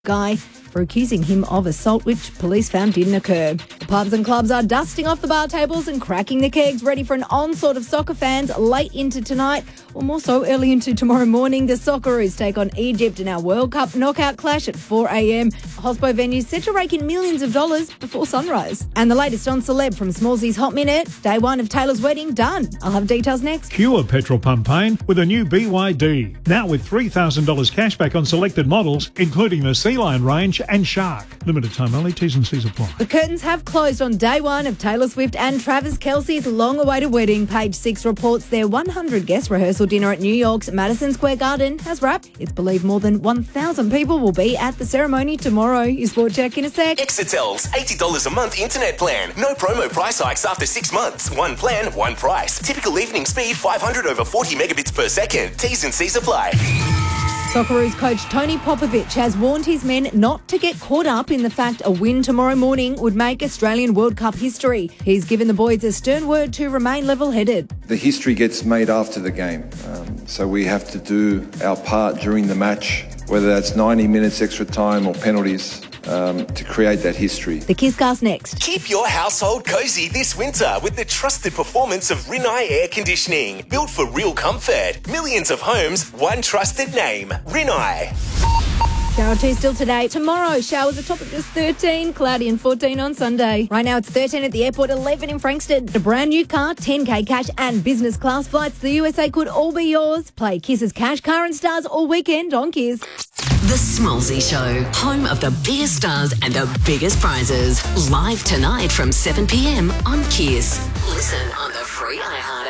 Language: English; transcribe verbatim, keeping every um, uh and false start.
guy for accusing him of assault, which police found didn't occur. The pubs and clubs are dusting off the bar tables and cracking the kegs, ready for an onslaught of soccer fans late into tonight, or more so early into tomorrow morning. The Socceroos take on Egypt in our World Cup knockout clash at four a.m. Hospo venues set to rake in millions of dollars before sunrise. And the latest on Celeb from Smallsy's Hot Minute. Day one of Taylor's wedding done. I'll have details next. Cure petrol pump pain with a new B Y D. Now with three thousand dollars cashback on selected models, including the Sea Lion range and Shark. Limited time only, T's and C's apply. The curtains have closed on day one of Taylor Swift and Travis Kelce's long-awaited wedding. Page six reports their one hundred guest rehearsal dinner at New York's Madison Square Garden has wrapped. It's believed more than one thousand people will be at the ceremony tomorrow. Your sport check in a sec. Exetel's eighty dollars a month internet plan. No promo price hikes after six months. One plan, one price. Typical evening speed five hundred over forty megabits per second. T's and C's apply. Socceroos coach Tony Popovic has warned his men not to get caught up in the fact a win tomorrow morning would make Australian World Cup history. He's given the boys a stern word to remain level-headed. The history gets made after the game, um, so we have to do our part during the match, whether that's ninety minutes extra time or penalties, um, to create that history. The Kisscast next. Keep your household cozy this winter with the trusted performance of Rinnai Air Conditioning. Built for real comfort. Millions of homes, one trusted name. Rinnai. Shower two still today. Tomorrow, showers a top of just thirteen. Cloudy and fourteen on Sunday. Right now, it's thirteen at the airport, eleven in Frankston. A brand new car, ten K cash and business class flights to the U S A could all be yours. Play Kiss's Cash, Car and Stars all weekend on Kiss. The Smallsy Show, home of the biggest stars and the biggest prizes. Live tonight from seven p.m. on Kiss. Listen on the free iHeart.